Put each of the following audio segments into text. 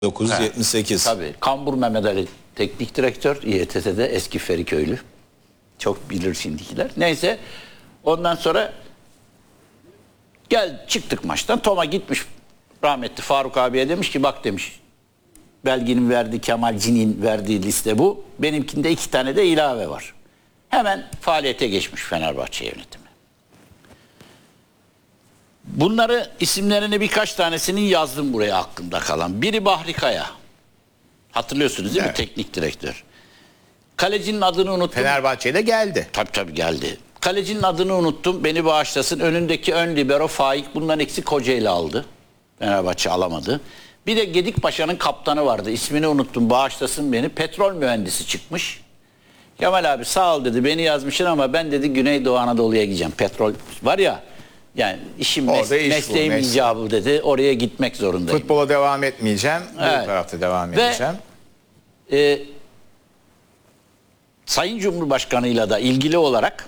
1978. Tabii. Kambur Mehmet Ali teknik direktör. İETT'de eski Feriköylü. Çok bilir şimdikiler. Neyse. Ondan sonra çıktık maçtan. Toma gitmiş rahmetli Faruk abiye demiş ki bak demiş. Belgin'in verdiği, Kemal Cin'in verdiği liste bu. Benimkinde 2 tane de ilave var. Hemen faaliyete geçmiş Fenerbahçe yönetimi. Bunları isimlerini birkaç tanesinin yazdım buraya aklımda kalan. Biri Bahri Kaya. Hatırlıyorsunuz değil mi? Teknik direktör. Kalecinin adını unuttum. Fenerbahçe'ye de geldi. Tabii geldi. Kalecinin adını unuttum. Beni bağışlasın. Önündeki ön libero Faik. Bundan eksik Kocaeli aldı. Fenerbahçe alamadı. Bir de Gedikpaşa'nın kaptanı vardı. İsmini unuttum. Bağışlasın beni. Petrol mühendisi çıkmış. Kemal abi sağ ol dedi. Beni yazmışsın ama ben dedi Güneydoğu Anadolu'ya gideceğim. Petrol var ya. Yani işim mesleğim icabı dedi. Oraya gitmek zorundayım. Futbola devam etmeyeceğim. Evet. Bu tarafta devam edeceğim. Sayın Cumhurbaşkanı'yla da ilgili olarak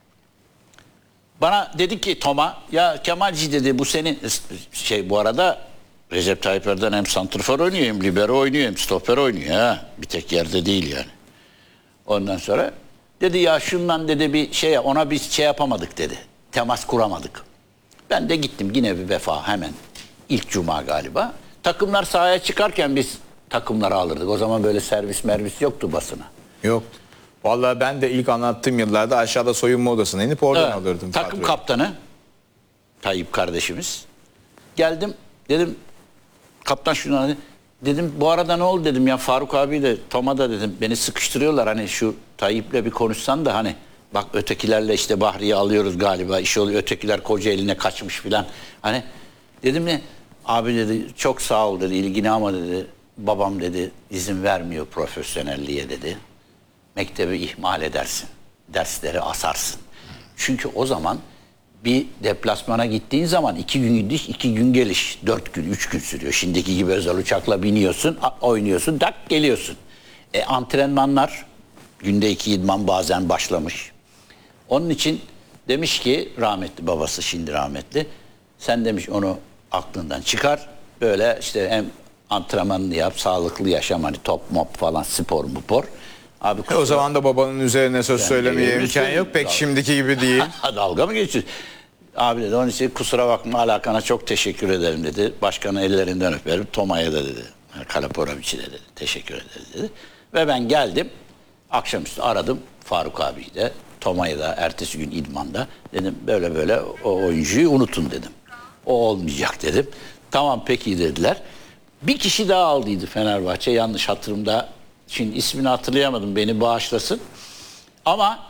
bana dedi ki Toma ya Kemalci dedi bu senin bu arada Recep Tayyip Erdoğan hem santrfor oynuyor hem libero oynuyor hem stoper oynuyor ha. Bir tek yerde değil yani. Ondan sonra dedi ya şundan dedi ona bir şey yapamadık dedi. Temas kuramadık. Ben de gittim yine bir vefa hemen ilk cuma galiba. Takımlar sahaya çıkarken biz takımları alırdık. O zaman böyle servis yoktu basına. Yoktu. Vallahi ben de ilk anlattığım yıllarda aşağıda soyunma odasına inip oradan alırdım. Takım kaptanı Tayyip kardeşimiz. Geldim dedim kaptan şunu dedim bu arada ne oldu dedim ya Faruk abi de Toma da dedim beni sıkıştırıyorlar hani şu Tayyip'le bir konuşsan da hani bak ötekilerle işte Bahri'yi alıyoruz galiba iş oluyor ötekiler Kocaeli'ne kaçmış filan hani dedim ne abi dedi çok sağ ol dedi ilgini ama dedi babam dedi izin vermiyor profesyonelliğe dedi. Mektebi ihmal edersin. Dersleri asarsın. Çünkü o zaman bir deplasmana gittiğin zaman 2 gün gidiş, 2 gün geliş. 4 gün, 3 gün sürüyor. Şimdiki gibi özel uçakla biniyorsun, oynuyorsun, geliyorsun. Antrenmanlar, günde 2 idman bazen başlamış. Onun için demiş ki rahmetli babası şimdi rahmetli. Sen demiş onu aklından çıkar. Böyle işte hem antrenmanını yap, sağlıklı yaşam hani top mop falan spor. Abi o zaman da babanın üzerine söz söylemeye imkan yok. Pek şimdiki gibi değil. Dalga mı geçiyorsun? Abi dedi onun için kusura bakma alakana çok teşekkür ederim dedi. Başkanın ellerinden öperim. Toma'ya da dedi. Kalaporovic'e de dedi. Teşekkür ederim dedi. Ve ben geldim. Akşamüstü aradım Faruk abiyi de. Toma'yı da ertesi gün idmanda. Dedim böyle o oyuncuyu unutun dedim. O olmayacak dedim. Tamam peki dediler. Bir kişi daha aldıydı Fenerbahçe yanlış hatırımda. Şimdi ismini hatırlayamadım beni bağışlasın. Ama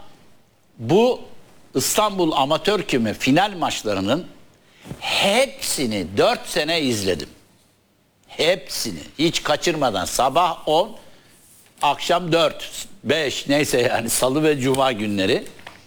bu İstanbul Amatör Küme final maçlarının hepsini 4 sene izledim. Hepsini hiç kaçırmadan sabah 10 akşam 4 5 neyse yani salı ve cuma günleri.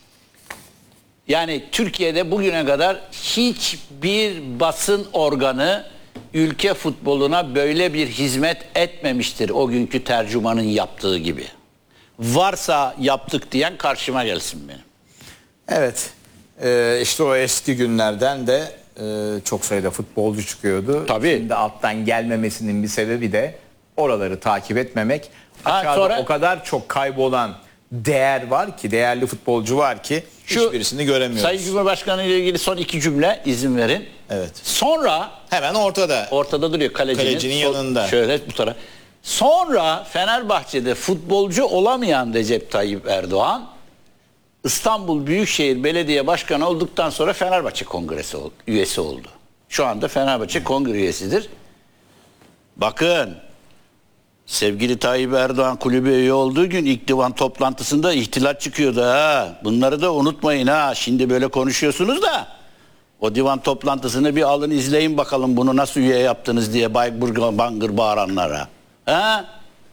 Yani Türkiye'de bugüne kadar hiçbir basın organı ülke futboluna böyle bir hizmet etmemiştir o günkü tercümanın yaptığı gibi. Varsa yaptık diyen karşıma gelsin benim. Evet. İşte o eski günlerden de çok sayıda futbolcu çıkıyordu. Tabii. Şimdi alttan gelmemesinin bir sebebi de oraları takip etmemek. Aşağıda sonra, o kadar çok kaybolan değer var ki, değerli futbolcu var ki hiçbirisini göremiyoruz. Sayın Cumhurbaşkanı ile ilgili son 2 cümle izin verin. Evet. Sonra hemen ortada. Ortada duruyor kalecinin yanında. Şöyle bu tarafa. Sonra Fenerbahçe'de futbolcu olamayan Recep Tayyip Erdoğan İstanbul Büyükşehir Belediye Başkanı olduktan sonra Fenerbahçe Kongresi üyesi oldu. Şu anda Fenerbahçe Kongre üyesidir. Bakın sevgili Tayyip Erdoğan kulübe üye olduğu gün ilk divan toplantısında ihtilal çıkıyordu ha. Bunları da unutmayın ha. Şimdi böyle konuşuyorsunuz da o divan toplantısını bir alın izleyin bakalım bunu nasıl üye yaptınız diye bangır bağıranlara. Ha?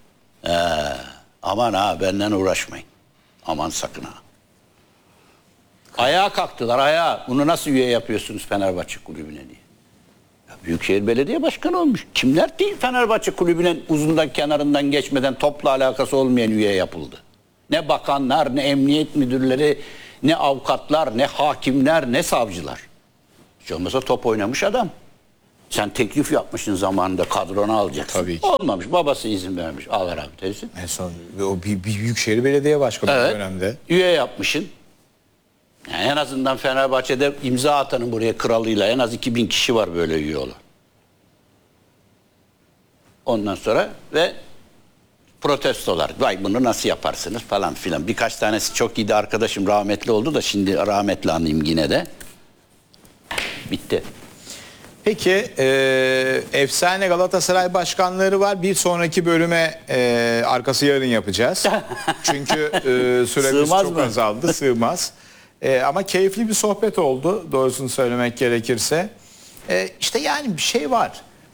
Aman ha benden uğraşmayın. Aman sakın ha. Ayağa kalktılar ayağa. Bunu nasıl üye yapıyorsunuz Fenerbahçe kulübüne diye. Ya Büyükşehir Belediye Başkanı olmuş. Kimler değil Fenerbahçe kulübüne uzundan kenarından geçmeden topla alakası olmayan üye yapıldı. Ne bakanlar, ne emniyet müdürleri, ne avukatlar, ne hakimler, ne savcılar. Hiç olmazsa top oynamış adam. Sen teklif yapmışsın zamanında, kadronu alacaksın. Tabii ki. Olmamış. Babası izin vermiş. Allah rahmet eylesin. En son o bir Büyükşehir Belediye Başkanı Evet. o dönemde. Üye yapmışsın. Yani en azından Fenerbahçe'de imza atanın buraya kralıyla en az 2000 kişi var böyle üye olan. Ondan sonra ve protestolar. Vay bunu nasıl yaparsınız falan filan. Birkaç tanesi çok iyiydi arkadaşım, rahmetli oldu da şimdi rahmetli anayım yine de. Bitti. Peki efsane Galatasaray başkanları var. Bir sonraki bölüme arkası yarın yapacağız. Çünkü süremiz Sığmaz çok mı? azaldı. Sığmaz. Ama keyifli bir sohbet oldu. Doğrusunu söylemek gerekirse. İşte yani bir şey var.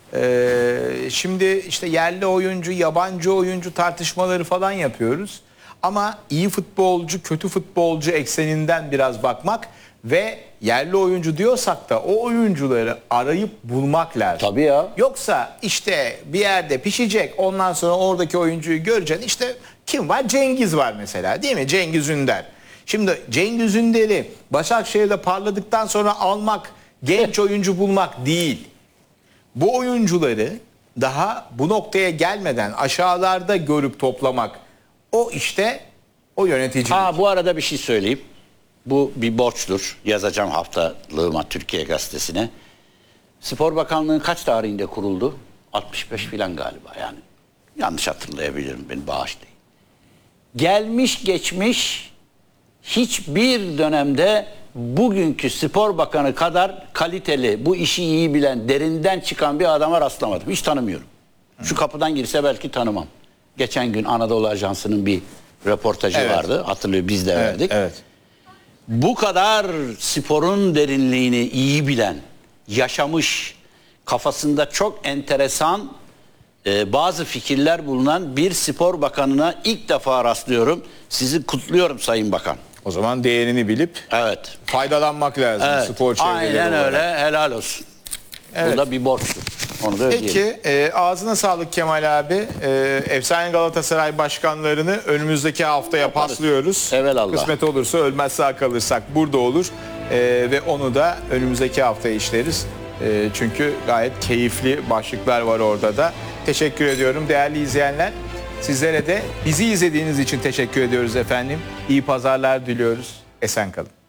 Şimdi işte yerli oyuncu, yabancı oyuncu tartışmaları falan yapıyoruz. Ama iyi futbolcu, kötü futbolcu ekseninden biraz bakmak ve yerli oyuncu diyorsak da o oyuncuları arayıp bulmak lazım. Tabii ya. Yoksa işte bir yerde pişecek, ondan sonra oradaki oyuncuyu göreceksin. İşte kim var? Cengiz var mesela, değil mi? Cengiz Ünder. Şimdi Cengiz Ünder'i Başakşehir'de parladıktan sonra almak, genç oyuncu bulmak değil. Bu oyuncuları daha bu noktaya gelmeden aşağılarda görüp toplamak, o işte o yöneticilik. Ha, bu arada bir şey söyleyeyim. Bu bir borçtur. Yazacağım haftalığıma Türkiye Gazetesi'ne. Spor Bakanlığı kaç tarihinde kuruldu? 65 filan galiba yani. Yanlış hatırlayabilirim, beni bağışlayın. Gelmiş geçmiş hiçbir dönemde bugünkü spor bakanı kadar kaliteli, bu işi iyi bilen, derinden çıkan bir adama rastlamadım. Hiç tanımıyorum. Şu kapıdan girse belki tanımam. Geçen gün Anadolu Ajansı'nın bir röportajı Evet. vardı. Hatırlıyor, biz de verdik. Evet. Bu kadar sporun derinliğini iyi bilen, yaşamış, kafasında çok enteresan bazı fikirler bulunan bir spor bakanına ilk defa rastlıyorum. Sizi kutluyorum Sayın Bakan. O zaman değerini bilip Evet. faydalanmak lazım Evet. spor çevreleri Aynen olarak. öyle. Helal olsun. Evet. Bu da bir borçtur. Onu da ödeyelim. Peki ağzına sağlık Kemal abi. Efsane Galatasaray başkanlarını önümüzdeki haftaya paslıyoruz. Evelallah. Kısmet olursa, ölmez sağ kalırsak burada olur. Ve onu da önümüzdeki hafta işleriz. Çünkü gayet keyifli başlıklar var orada da. Teşekkür ediyorum değerli izleyenler. Sizlere de bizi izlediğiniz için teşekkür ediyoruz efendim. İyi pazarlar diliyoruz. Esen kalın.